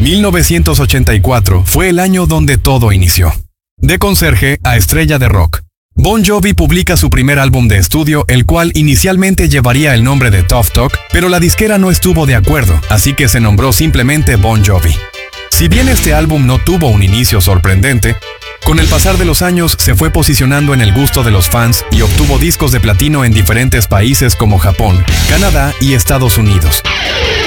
1984 fue el año donde todo inició. De conserje a estrella de rock. Bon Jovi publica su primer álbum de estudio, el cual inicialmente llevaría el nombre de Tough Talk, pero la disquera no estuvo de acuerdo, así que se nombró simplemente Bon Jovi. Si bien este álbum no tuvo un inicio sorprendente, con el pasar de los años se fue posicionando en el gusto de los fans y obtuvo discos de platino en diferentes países como Japón, Canadá y Estados Unidos.